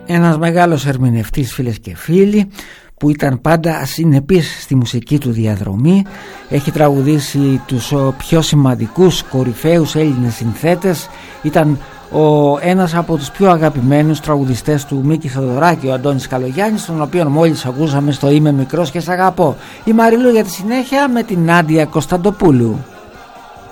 Ένας μεγάλος ερμηνευτής, φίλες και φίλοι, που ήταν πάντα ασυνεπής στη μουσική του διαδρομή. Έχει τραγουδήσει τους πιο σημαντικούς κορυφαίους Έλληνες συνθέτες. Ήταν ένας από τους πιο αγαπημένους τραγουδιστές του Μίκη Θεοδωράκη, ο Αντώνης Καλογιάννης, τον οποίο μόλις ακούσαμε στο «Είμαι μικρός και σ' αγαπώ». Η Μαριλού για τη συνέχεια με την Νάντια Κωνσταντοπούλου.